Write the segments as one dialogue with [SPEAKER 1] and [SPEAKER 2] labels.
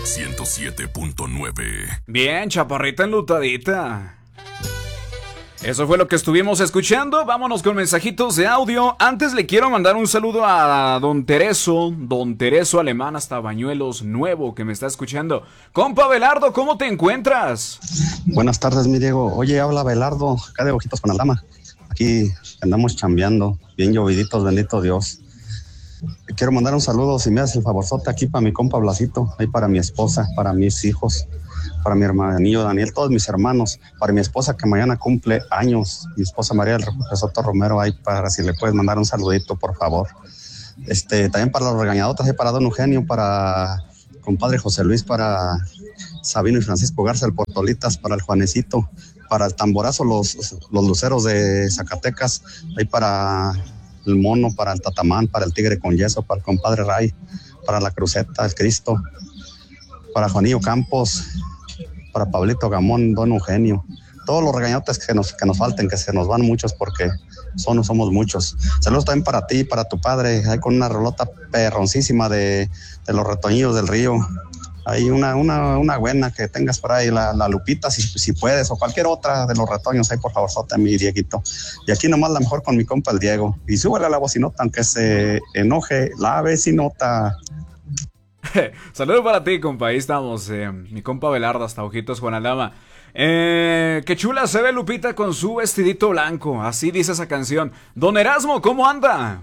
[SPEAKER 1] 107.9.
[SPEAKER 2] Bien, chaparrita enlutadita. Eso fue lo que estuvimos escuchando. Vámonos con mensajitos de audio. Antes le quiero mandar un saludo a Don Tereso Alemán hasta Bañuelos Nuevo, que me está escuchando. Compa Belardo, ¿cómo te encuentras?
[SPEAKER 3] Buenas tardes, mi Diego. Oye, habla Belardo, acá de Ojitos con Aldama. Aquí andamos chambeando, bien lloviditos, bendito Dios. Quiero mandar un saludo, si me haces el favorzote, aquí para mi compa Blasito, ahí para mi esposa, para mis hijos, para mi hermanillo Daniel, todos mis hermanos, para mi esposa que mañana cumple años, mi esposa María del Refugio Soto Romero, ahí para si le puedes mandar un saludito, por favor. También para los regañadotas, ahí para Don Eugenio, para compadre José Luis, para Sabino y Francisco Garza, el Portolitas, para el Juanecito, para el Tamborazo, los Luceros de Zacatecas, ahí para el Mono, para el Tatamán, para el Tigre con Yeso, para el compadre Ray, para la Cruceta, el Cristo, para Juanillo Campos, para Pablito Gamón, Don Eugenio, todos los regañotes que nos falten, que se nos van muchos porque somos muchos. Saludos también para ti, para tu padre, ahí con una rolota perroncísima de los Retoñillos del Río. Hay una buena que tengas por ahí, la Lupita, si puedes, o cualquier otra de los retoños, ahí por favor, sota mi Dieguito. Y aquí nomás la mejor con mi compa el Diego. Y súbele a la bocinota, aunque se enoje la vecinota.
[SPEAKER 2] Saludos para ti, compa, ahí estamos, mi compa Belardo hasta Ojitos con Aldama. Qué chula se ve Lupita con su vestidito blanco, así dice esa canción. Don Erasmo, ¿cómo anda?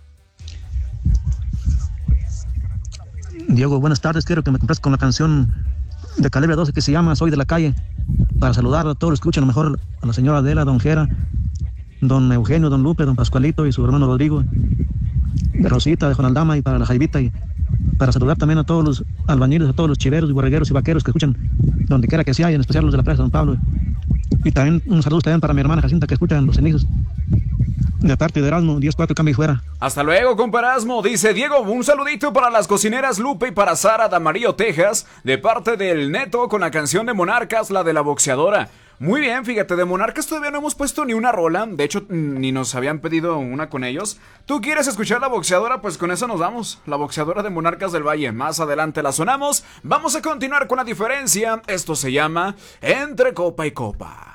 [SPEAKER 4] Diego, buenas tardes, quiero que me compres con la canción de Calibre 12 que se llama Soy de la Calle, para saludar a todos los que escuchan, a lo mejor a la señora Adela, Don Jera, Don Eugenio, Don Lupe, Don Pascualito y su hermano Rodrigo, de Rosita, de Juan Aldama y para la Jaivita, y para saludar también a todos los albañiles, a todos los chiveros y borregueros y vaqueros que escuchan donde quiera que sea, y en especial los de la Plaza Don Pablo. Y también un saludo también para mi hermana Jacinta que escucha en Los Cenizos. De parte de Erasmo, 10-4, cambio y fuera.
[SPEAKER 2] Hasta luego, compa Erasmo. Dice Diego, un saludito para las cocineras Lupe y para Sara de Amarillo, Texas, de parte del Neto con la canción de Monarcas, la de la boxeadora. Muy bien, fíjate, de Monarcas todavía no hemos puesto ni una rola. De hecho, ni nos habían pedido una con ellos. ¿Tú quieres escuchar la boxeadora? Pues con eso nos vamos. La boxeadora de Monarcas del Valle. Más adelante la sonamos. Vamos a continuar con la diferencia. Esto se llama Entre Copa y Copa.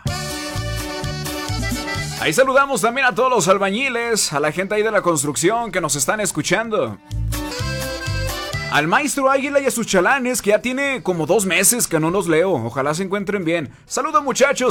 [SPEAKER 2] Ahí saludamos también a todos los albañiles, a la gente ahí de la construcción que nos están escuchando. Al maestro Águila y a sus chalanes, que ya tiene como 2 meses que no los leo. Ojalá se encuentren bien. Saludos, muchachos.